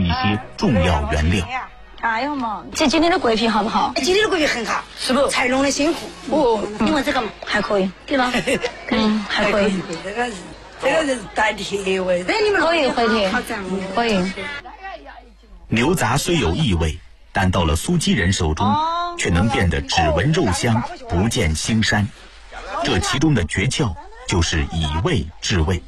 一些重要原料。 哎呦妈，这今天的桂皮好不好？ 今天的桂皮很好， 是不？ 才弄的辛苦。你问这个嘛， 还可以，对吧？还可以。 这个是带铁味，你们可以回铁，可以。 牛杂虽有异味，但到了苏鸡人手中，却能变得只闻肉香，不见腥膻。这其中的诀窍就是以味治味。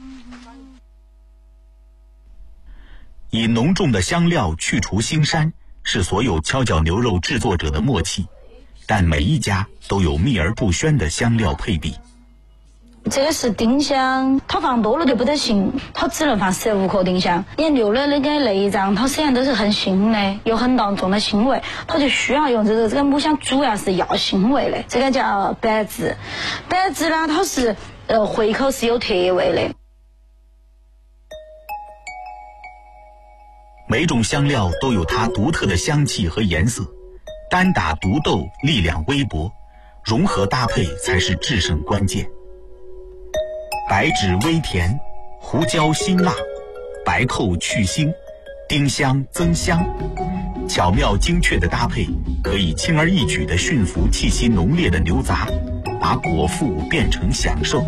以浓重的香料去除腥膻，是所有跷脚牛肉制作者的默契，但每一家都有秘而不宣的香料配比。 这个是丁香，它放多了就不得行，它只能放15克丁香。连牛的那个内脏，它实际上都是很腥的，有很浓重的腥味，它就需要用这个母香，主要是要腥味的。这个叫白芷，白芷呢，它是回口是有铁味的。 每种香料都有它独特的香气和颜色，单打独斗力量微薄，融合搭配才是制胜关键。白芷微甜，胡椒辛辣，白蔻去腥，丁香增香，巧妙精确的搭配，可以轻而易举地驯服气息浓烈的牛杂，把果腹变成享受。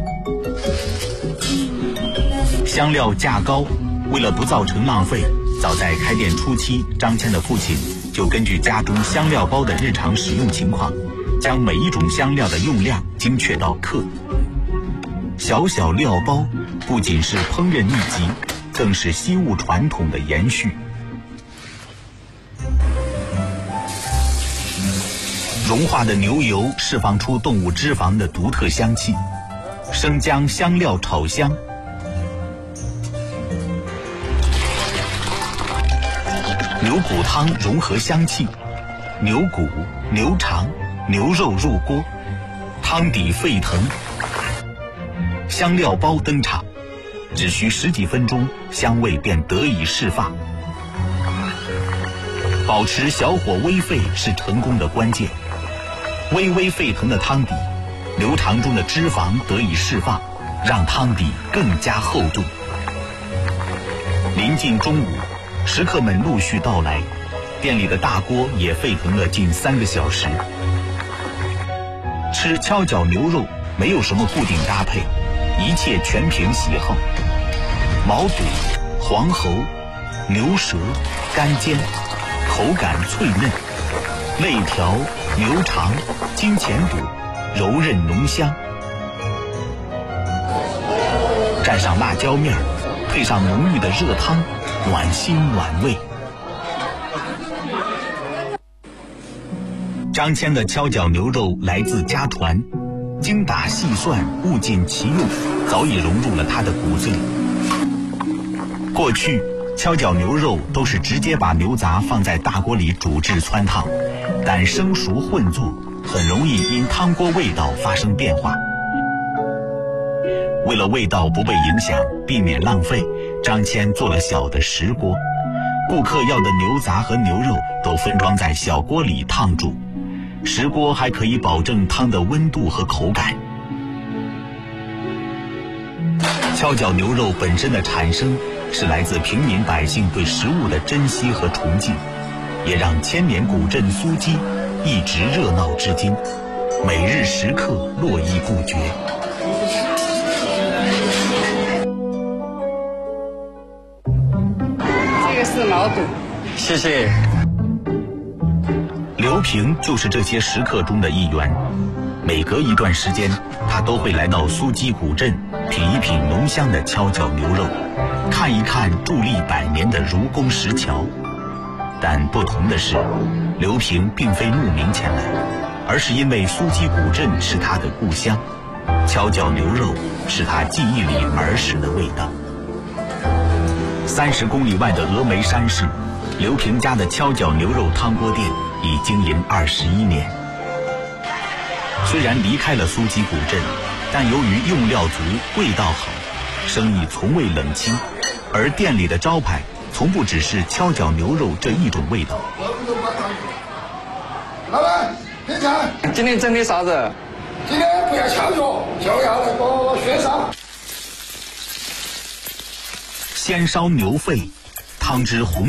香料价高，为了不造成浪费，早在开店初期，张谦的父亲就根据家中香料包的日常使用情况，将每一种香料的用量精确到克。小小料包不仅是烹饪秘籍，更是西物传统的延续。融化的牛油释放出动物脂肪的独特香气，生姜香料炒香，牛骨汤融合香气，牛骨、牛肠、牛肉入锅，汤底沸腾，香料包登场，只需10几分钟，香味便得以释放。保持小火微沸是成功的关键。微微沸腾的汤底，牛肠中的脂肪得以释放，让汤底更加厚重。临近中午，食客们陆续到来，店里的大锅也沸腾了近3个小时。吃跷脚牛肉没有什么固定搭配，一切全凭喜好。毛肚、黄喉、牛舌、干尖，口感脆嫩；肋条、牛肠、金钱肚，柔韧浓香。蘸上辣椒面，配上浓郁的热汤，暖心暖胃。张谦的跷脚牛肉来自家传，精打细算，物尽其用，早已融入了他的骨子里。过去跷脚牛肉都是直接把牛杂放在大锅里煮制汆烫，但生熟混做很容易因汤锅味道发生变化。为了味道不被影响，避免浪费，张谦做了小的石锅，顾客要的牛杂和牛肉都分装在小锅里烫煮，石锅还可以保证汤的温度和口感。跷脚牛肉本身的产生是来自平民百姓对食物的珍惜和崇敬，也让千年古镇苏鸡一直热闹至今，每日食客络绎不绝。 这个是毛肚， 谢谢。 刘平就是这些食客中的一员，每隔一段时间，他都会来到苏鸡古镇，品一品浓香的跷脚牛肉，看一看伫立100年的卢公石桥。但不同的是，刘平并非慕名前来，而是因为苏鸡古镇是他的故乡，跷脚牛肉是他记忆里儿时的味道。30公里外的峨眉山市，刘平家的跷脚牛肉汤锅店已经营21年。虽然离开了苏鸡古镇，但由于用料足、味道好，生意从未冷清，而店里的招牌从不只是跷脚牛肉这一种味道。 老板，点菜。 今天整的啥子？ 今天不要跷脚，就要那个鲜烧。 鲜烧牛肺，汤汁红